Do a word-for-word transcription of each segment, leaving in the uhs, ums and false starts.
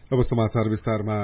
अब समाचार विस्तारमा।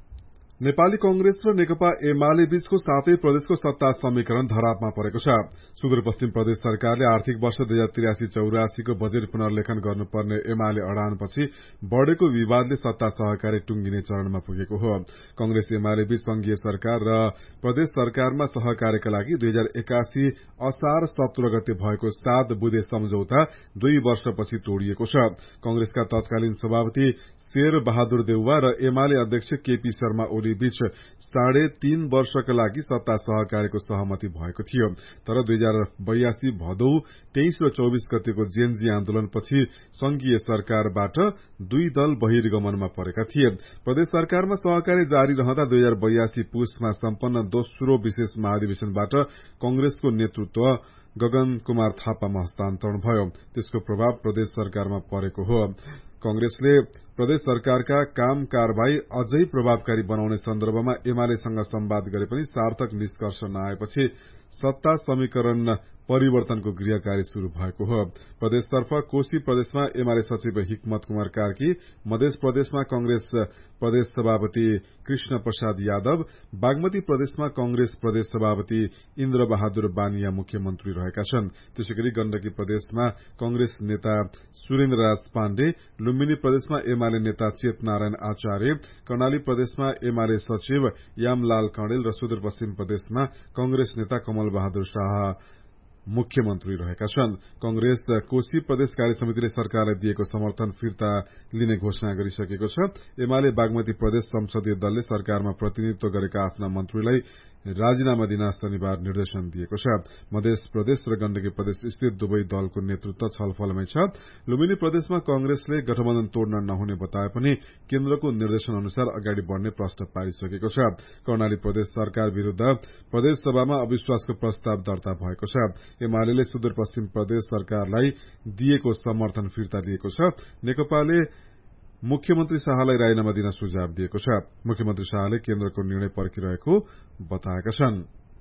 नेपाली कंग्रेस र नेकपा एमाले बीचको सातै प्रदेशको सत्ता समीकरण धरापमा परेको छ। सुदूरपश्चिम प्रदेश सरकारले आर्थिक वर्ष दुई हजार त्रियासी चौरासीको बजेट पुनर्लेखन गर्नुपर्ने एमाले अडानपछि बढ़ेको विवादले सत्ता सहकारी टुंगिने चरणमा पुगेको हो। कंग्रेस एमाले बीच संघीय सरकार र प्रदेश सरकारमा सहकार्यका लागि दुई हजार एकासी असार सत्र गते भएको सात बुँदे सम्झौता दुई वर्षपछि तोडिएको छ। कंग्रेसका तत्कालीन सभापति शेर बहादुर देउवा र एमाले अध्यक्ष केपी शर्मा ओली बीच साढे तीन वर्षका लागि सत्ता सहकार्यको सहमति भएको थियो। तर दुई हजार बयासी भदौ तेइस र चौबीस गतेको जेएनजी आन्दोलनपछि संघीय सरकारबाट दुई दल बहिर्गमनमा परेका थिए। प्रदेश सरकारमा सहकार्य जारी रहँदा दुई हजार बयासी पुसमा सम्पन्न दोस्रो विशेष महाधिवेशनबाट कंग्रेसको नेतृत्व गगन कुमार थापामा हस्तान्तरण भयो। त्यसको प्रभाव प्रदेश सरकारमा परेको हो। कंग्रेसले प्रदेश सरकारका काम कारबाही अझै प्रभावकारी बनाउने सन्दर्भमा एमालेसँग संवाद गरे पनि सार्थक निष्कर्ष नआएपछि सत्ता समीकरण परिवर्तनको गृहकार्य शुरू भएको हो। प्रदेशतर्फ कोशी प्रदेशमा एमाले सचिव हिक्मत कुमार कार्की, मध्य प्रदेशमा कंग्रेस प्रदेश सभापति कृष्ण प्रसाद यादव, बागमती प्रदेशमा कंग्रेस प्रदेश सभापति इन्द्र बहादुर बानिया मुख्यमन्त्री रहेका छन्। त्यसैगरी गण्डकी प्रदेशमा कंग्रेस नेता सुरेन्द्र राज पाण्डे, लुम्बिनी प्रदेशमा एमाले नेता चेतनारायण आचार्य, कर्णाली प्रदेशमा एमाले सचिव यामलाल कणेल र सुदूरपश्चिम प्रदेशमा कंग्रेस नेता कमल बहादुर शाह मुख्यमन्त्री रहेका छन्। कंग्रेस कोशी प्रदेश कार्य समितिले सरकारलाई दिएको समर्थन फिर्ता लिने घोषणा गरिसकेको छ। एमाले बागमती प्रदेश संसदीय दलले सरकारमा प्रतिनिधित्व गरेका आफ्ना मन्त्रीलाई राजीनामा दिन शनिबार निर्देशन दिएको छ। मध्य प्रदेश र गण्डकी प्रदेश स्थित दुवै दलको नेतृत्व छलफलमै छ। लुम्बिनी प्रदेशमा कंग्रेसले गठबन्धन तोड्न नहुने बताए पनि केन्द्रको निर्देशन अनुसार अगाडि बढ़ने प्रश्न पारिसकेको छ। कर्णाली प्रदेश सरकार विरूद्ध प्रदेश सभामा अविश्वासको प्रस्ताव दर्ता भएको छ। एमाले सुदूरपश्चिम प्रदेश सरकारलाई दिएको समर्थन फिर्ता लिएको छ। नेकपाले मुख्यमन्त्री शाहलाई राजीनामा दिन सुझाव दिएको छ। मुख्यमन्त्री शाहले केन्द्रको निर्णय पर्खिरहेको बताएका छन्।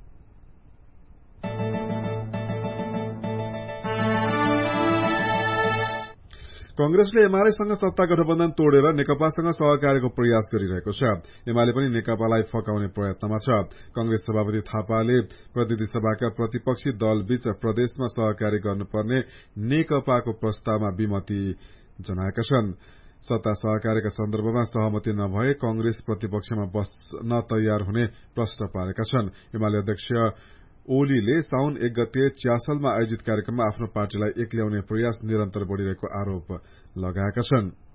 कंग्रेसले एमालेसँग सत्ता गठबन्धन तोडेर नेकपासँग सहकार्यको प्रयास गरिरहेको छ। एमाले पनि नेकपालाई फकाउने प्रयत्नमा छ। कंग्रेस सभापति थापाले प्रतिनिधि सभाका प्रतिपक्षी दलबीच प्रदेशमा सहकार्य गर्नुपर्ने नेकपाको प्रस्तावमा विमति जनाएका छन्। सत्ता सहकार्यका सन्दर्भमा सहमति नभए कंग्रेस प्रतिपक्षमा बस्न तयार हुने प्रश्न पारेका छन्। एमाले अध्यक्ष ओलीले साउन एक गते च्यासलमा आयोजित कार्यक्रममा आफ्नो पार्टीलाई एक्ल्याउने प्रयास निरन्तर बढ़िरहेको आरोप लगाएका छन्।